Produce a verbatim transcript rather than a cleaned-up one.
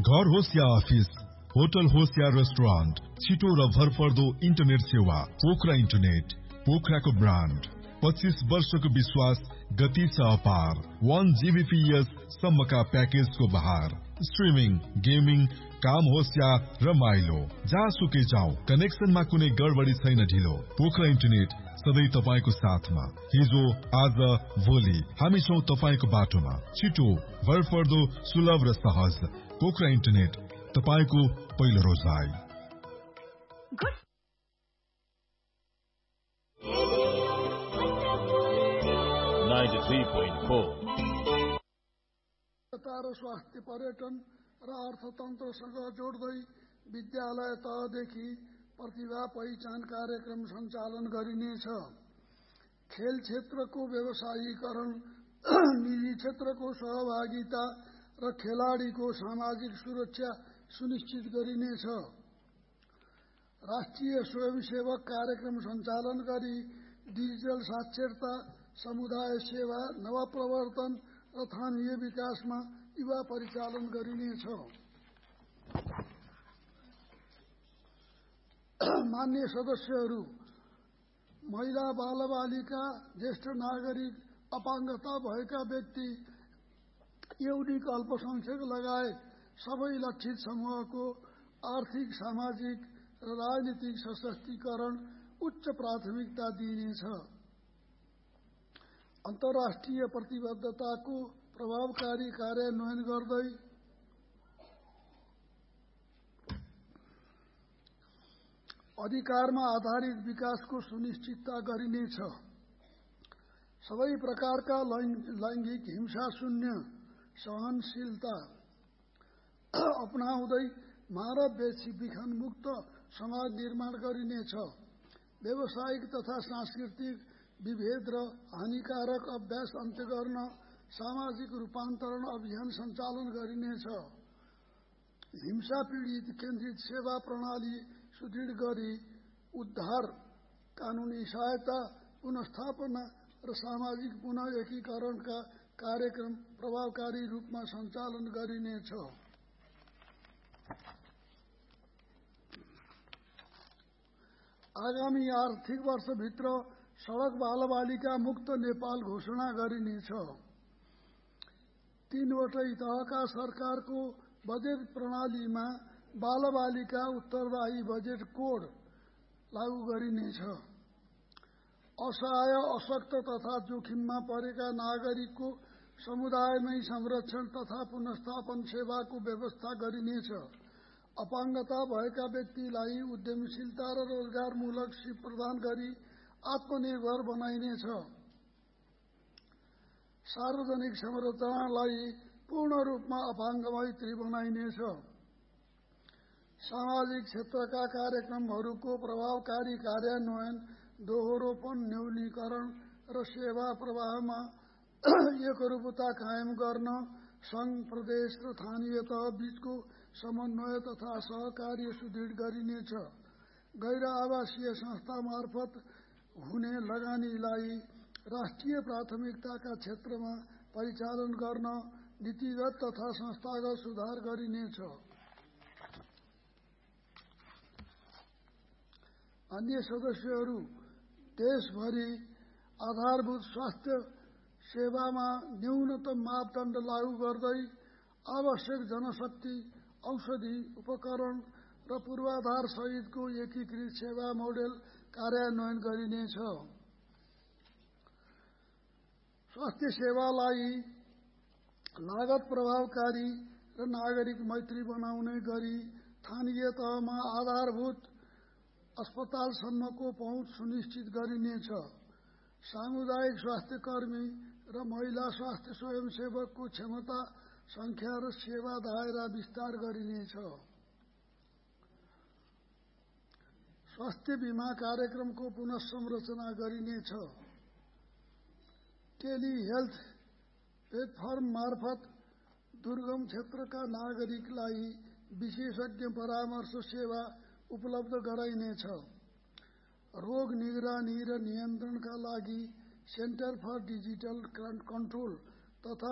घर होस् या office, hotel होस् या रेस्टुरेन्ट, छिटो र भरपर्दो इन्टरनेट सेवा पोखरा इन्टरनेट, पोखराको ब्रान्ड। पच्चीस वर्षको विश्वास, गति छ अपार। वन जीबीपीएस सम्मका प्याकेजको बहार। स्ट्रिमिङ, गेमिङ, काम होस् या रमाइलो, जहाँसुकै जाऊ, कनेक्सनमा कुनै गडबडी छैन ढिलो। पोखरा इन्टरनेट सधैँ तपाईको साथमा। हिजो, आज, भोलि हामी छौं तपाईको बाटोमा। छिटो, भरपर्दो, सुलभ र सहज। पोखरा इन्टरनेट, तपाईको पहिलो रोजाइ। स्वास्थ्य पर्यटन र अर्थतन्त्रसँग जोड्दै विद्यालय तहदेखि प्रतिभा पहिचान कार्यक्रम सञ्चालन गरिनेछ। खेल क्षेत्रको व्यवसायीकरण, निजी क्षेत्रको सहभागिता र खेलाडीको सामाजिक सुरक्षा सुनिश्चित गरिनेछ। राष्ट्रिय स्वयंसेवक कार्यक्रम सञ्चालन गरी डिजिटल साक्षरता, समुदाय सेवा, नवप्रवर्तन र स्थानीय विकासमा युवा परिचालन गरिनेछ। मान्य सदस्यहरू, महिला, बालबालिका, ज्येष्ठ नागरिक, अपाङ्गता भएका व्यक्ति, यौनिक अल्पसंख्यक लगायत सबै लक्षित समूहको आर्थिक, सामाजिक र राजनीतिक सशक्तिकरण उच्च प्राथमिकता दिइनेछ। अन्तर्राष्ट्रिय प्रतिबद्धताको प्रभावकारी कार्यान्वयन गर्दै अधिकारमा आधारित विकासको सुनिश्चितता गरिनेछ। सबै प्रकारका लैङ्गिक हिंसा शून्य सहनशीलता अपनाउँदै मानव बेचबिखन मुक्त समाज निर्माण गरिनेछ। व्यावसायिक तथा सांस्कृतिक विभेद र हानिकारक अभ्यास अन्त्य गर्न सामाजिक रूपान्तरण अभियान सञ्चालन गरिनेछ। हिंसा पीडित केन्द्रित सेवा प्रणाली सुदृढ गरी उद्धार, कानूनी सहायता, पुनस्थापना र सामाजिक पुनः एकीकरणका कार्यक्रम प्रभावकारी रूपमा सञ्चालन गरिनेछ। आगामी आर्थिक वर्षभित्र सडक बालबालिका मुक्त नेपाल घोषणा गरिनेछ। तीनवटै तहका सरकारको बजेट प्रणालीमा बालबालिका उत्तरदायी बजेट कोड लागू गरिनेछ। असहाय, अशक्त तथा जोखिममा परेका नागरिकको समुदायमै संरक्षण तथा पुनर्स्थापन सेवाको व्यवस्था गरिनेछ। अपाङ्गता भएका व्यक्तिलाई उद्यमशीलता र रोजगारमूलक सिप प्रदान गरी आत्मनिर्भर बनाइनेछ। सार्वजनिक संरचनालाई पूर्ण रूपमा अपाङ्ग मैत्री बनाइनेछ। सामाजिक क्षेत्रका कार्यक्रमहरूको प्रभावकारी कार्यान्वयन, दोहोरोपन, न्यूनीकरण र सेवा प्रवाहमा एकरूपता कायम गर्न संघ, प्रदेश र स्थानीय तह बीचको समन्वय तथा सहकार्य सुदृढ गरिनेछ। गैर आवासीय संस्था मार्फत हुने लगानीलाई राष्ट्रिय प्राथमिकताका क्षेत्रमा परिचालन गर्न नीतिगत तथा संस्थागत सुधार गरिनेछ। अन्य सदस्यहरू, देशभरि आधारभूत स्वास्थ्य सेवामा न्यूनतम मापदण्ड लागू गर्दै आवश्यक जनशक्ति, औषधि, उपकरण र पूर्वाधार सहितको एकीकृत सेवा मोडेल कार्यान्वयन गरिनेछ। स्वास्थ्य सेवालाई लागत प्रभावकारी र नागरिक मैत्री बनाउने गरी स्थानीय तहमा आधारभूत अस्पतालसम्मको पहुँच सुनिश्चित गरिनेछ। सामुदायिक स्वास्थ्य कर्मी र महिला स्वास्थ्य स्वयंसेवकको क्षमता, संख्या र सेवा दायरा विस्तार गरिनेछ। स्वास्थ्य बीमा कार्यक्रमको पुनः संरचना गरिनेछ। टेली हेल्थ प्लेटफर्म मार्फत दुर्गम क्षेत्रका नागरिकलाई विशेषज्ञ परामर्श सेवा उपलब्ध गराइनेछ। रोग निगरानी र नियन्त्रणका लागि सेन्टर फर डिजिटल कन्ट्रोल तथा